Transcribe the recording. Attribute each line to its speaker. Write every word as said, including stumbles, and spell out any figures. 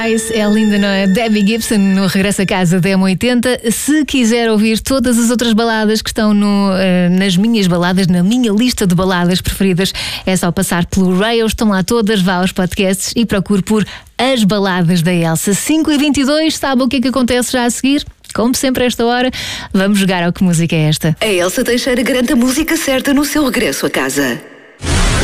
Speaker 1: É linda, não é? Debbie Gibson no Regresso a Casa da M oitenta. Se quiser ouvir todas as outras baladas que estão no, uh, nas minhas baladas, na minha lista de baladas preferidas, é só passar pelo Rail, estão lá todas, vá aos podcasts e procure por As Baladas da Elsa. cinco e vinte e dois, sabe o que é que acontece já a seguir? Como sempre a esta hora, vamos jogar ao Que Música é Esta?
Speaker 2: A Elsa Teixeira garante a música certa no seu regresso a casa.